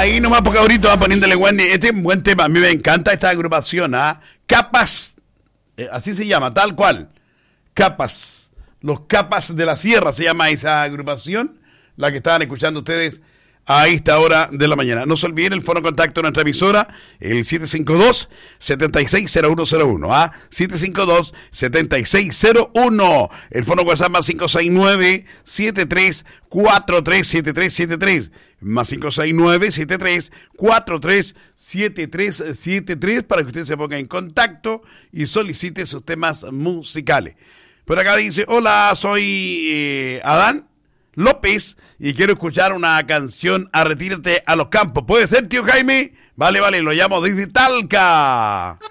Ahí nomás porque ahorita va poniéndole Wendy. Este es un buen tema. A mí me encanta esta agrupación, ¿ah? Capas, así se llama, tal cual. Capas. Los Capas de la Sierra se llama esa agrupación, la que estaban escuchando ustedes a esta hora de la mañana. No se olviden el fono de contacto de nuestra emisora, el 752-760101, ¿ah? 752-7601. El fono WhatsApp más 569-7343-7373. Más 569-7343-7373 para que usted se ponga en contacto y solicite sus temas musicales. Por acá dice, hola, soy Adán López y quiero escuchar una canción a Retírate a los Campos. ¿Puede ser, tío Jaime? Vale, lo llamo desde Talca.